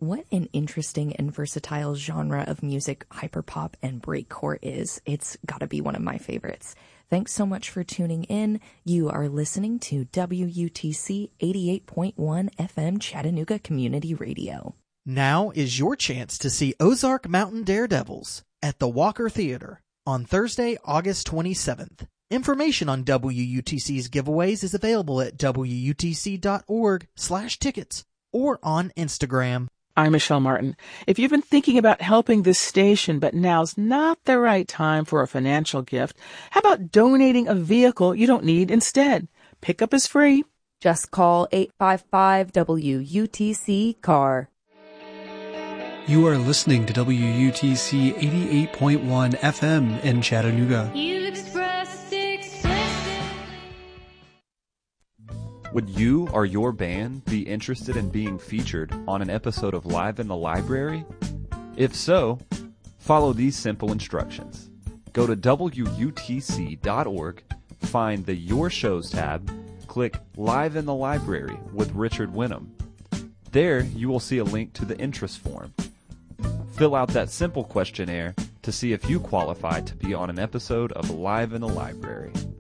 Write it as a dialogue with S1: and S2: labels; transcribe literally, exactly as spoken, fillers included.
S1: What an interesting and versatile genre of music hyperpop and breakcore is. It's gotta be one of my favorites. Thanks so much for tuning in. You are listening to W U T C eighty-eight point one F M Chattanooga Community Radio.
S2: Now is your chance to see Ozark Mountain Daredevils at the Walker Theater on Thursday, August twenty-seventh. Information on W U T C's giveaways is available at W U T C dot org slash tickets or on Instagram.
S3: I'm Michelle Martin. If you've been thinking about helping this station, but now's not the right time for a financial gift, how about donating a vehicle you don't need instead? Pickup is free.
S4: Just call eight five five W U T C C A R.
S5: You are listening to W U T C eighty-eight point one F M in Chattanooga.
S6: You expressed explicitly.
S7: Would you or your band be interested in being featured on an episode of Live in the Library? If so, follow these simple instructions. Go to W U T C dot org, find the Your Shows tab, click Live in the Library with Richard Winham. There, you will see a link to the interest form. Fill out that simple questionnaire to see if you qualify to be on an episode of Live in the Library.